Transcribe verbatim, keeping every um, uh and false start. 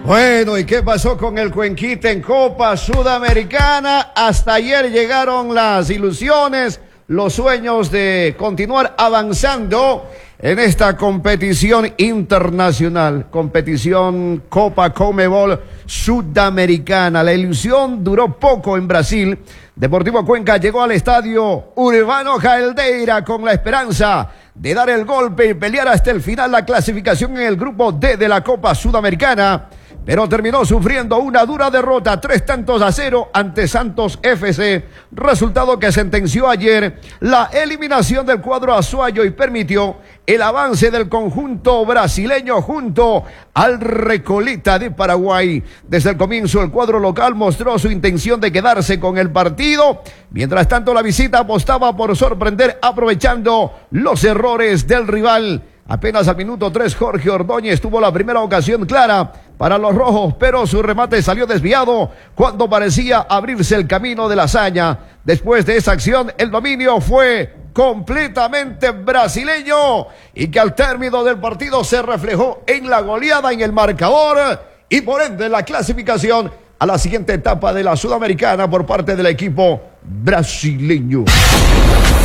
Bueno, ¿y qué pasó con el Cuenquita en Copa Sudamericana? Hasta ayer llegaron las ilusiones, los sueños de continuar avanzando en esta competición internacional, competición Copa Conmebol Sudamericana. La ilusión duró poco en Brasil. Deportivo Cuenca llegó al estadio Urbano Caldeira con la esperanza de dar el golpe y pelear hasta el final la clasificación en el grupo D de la Copa Sudamericana, pero terminó sufriendo una dura derrota, tres tantos a cero ante Santos F C, resultado que sentenció ayer la eliminación del cuadro azuayo y permitió el avance del conjunto brasileño junto al Recoleta de Paraguay. Desde el comienzo el cuadro local mostró su intención de quedarse con el partido, mientras tanto la visita apostaba por sorprender aprovechando los errores del rival. Apenas al minuto tres, Jorge Ordóñez tuvo la primera ocasión clara para los rojos, pero su remate salió desviado cuando parecía abrirse el camino de la hazaña. Después de esa acción, el dominio fue completamente brasileño y que al término del partido se reflejó en la goleada en el marcador y por ende la clasificación a la siguiente etapa de la Sudamericana por parte del equipo brasileño.